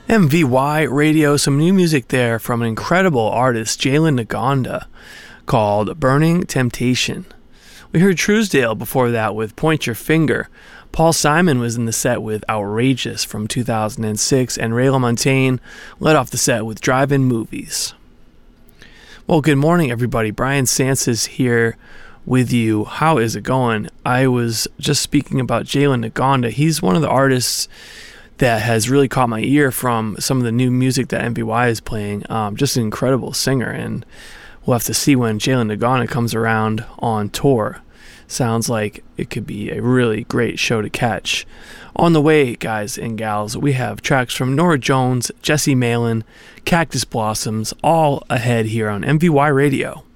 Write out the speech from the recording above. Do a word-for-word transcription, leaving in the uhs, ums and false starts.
M V Y Radio, some new music there from an incredible artist, Jalen Naganda, called Burning Temptation. We heard Truesdale before that with Point Your Finger. Paul Simon was in the set with Outrageous from two thousand six, and Ray LaMontagne led off the set with Drive-In Movies. Well, good morning, everybody. Brian Sanses here with you. How is it going? I was just speaking about Jalen Naganda. He's one of the artists that has really caught my ear from some of the new music that M V Y is playing. Um, just an incredible singer, and we'll have to see when Jalen Naganda comes around on tour. Sounds like it could be a really great show to catch. On the way, guys and gals, we have tracks from Norah Jones, Jesse Malin, Cactus Blossoms, all ahead here on M V Y Radio.